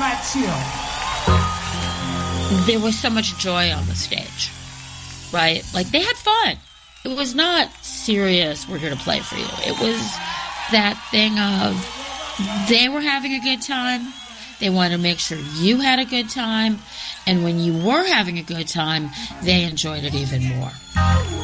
Flat Chill. There was so much joy on the stage, right? Like, they had fun. It was not serious, we're here to play for you. It was that thing of they were having a good time. They wanted to make sure you had a good time. And when you were having a good time, they enjoyed it even more.